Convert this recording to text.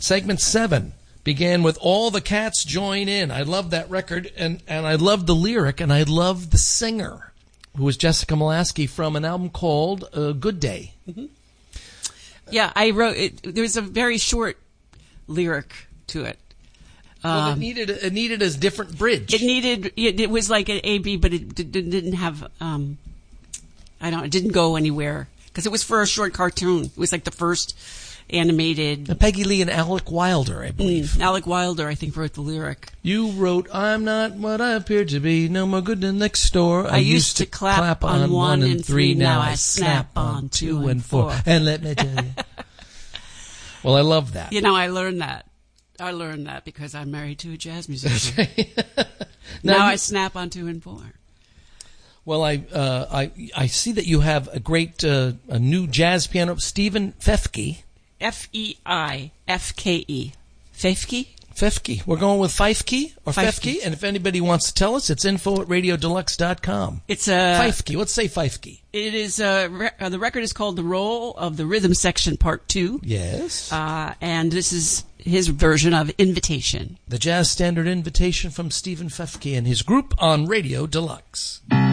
Segment 7 began with All the Cats Join In. I love that record, and I love the lyric, and I love the singer, who was Jessica Molaskey from an album called Good Day. Mm-hmm. Yeah, I wrote it. There's a very short lyric to it. Well, it needed a different bridge. It was like an A-B, but it didn't have, it didn't go anywhere. Because it was for a short cartoon. It was like the first animated. Peggy Lee and Alec Wilder, I believe. Alec Wilder, I think, wrote the lyric. You wrote, I'm not what I appear to be, no more good than next door. I used to clap on 1 and 3, now I snap on 2 and 4. And let me tell you. Well, I love that. I learned that. I learned that because I'm married to a jazz musician. Now I snap on 2 and 4. Well, I see that you have a great a new jazz piano, Stephen Fefke. Feifke. Fefke? Fefke. We're going with Feifke or Feifke. Fefke, and if anybody wants to tell us, it's info@radiodeluxe.com. It's Feifke. Let's say Feifke. It is the record is called The Role of the Rhythm Section Part 2. Yes. And this is his version of Invitation. The jazz standard Invitation from Stephen Fefke and his group on Radio Deluxe.